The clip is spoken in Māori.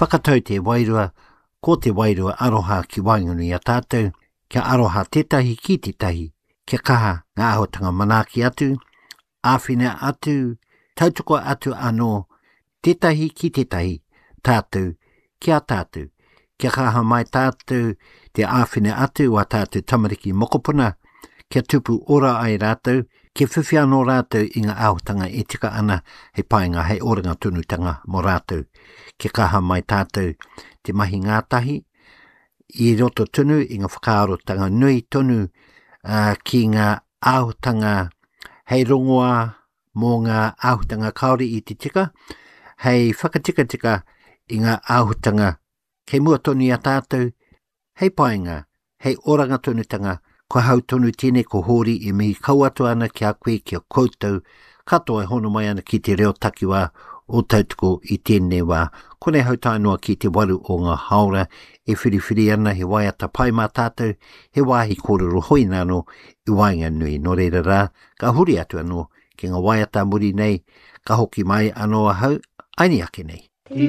whakatau te wairua, ko te wairua aroha ki wainganui a tātou, kia aroha tetahi ki tetahi, kia kaha ngā ahotanga manaki atu, āwhina atu, tautoko atu anō, tetahi ki tetahi, tātou, kia tātou, kia kaha mai tātou, te āwhina atu wa tātou tamariki mokopuna, kia tupu ora ai rātou, kia whiwhi anō rātou i ngā ahotanga e tika ana hei painga hei oranga tunutanga mo rātou, kia kaha mai tātou, te mahi ngātahi, i roto tunu i ngā whakaarotanga nui tonu ki ngā ahotanga hei rongoa mō ngā ahotanga kaori i te tika, hei whakatika i ngā ahotanga kei mua tonu a tātou, hei painga, hei oranga tunutanga, ko hau tonu tēnei ko hori i mihi kauatu ana ki a koe ki a koutou, katoa hono mai ana ki te reo takiwa o tautoko i tēnei wā. Kone hau tainua ki te waru o ngā haora, e whiriwhiri ana he waiata pai mā tātou, he wāhi kōrero hoi nāno i Wainganui. Nō reira rā, ka huri atu anō ki ngā waiata muri nei, ka hoki mai anō hau, aini ake nei.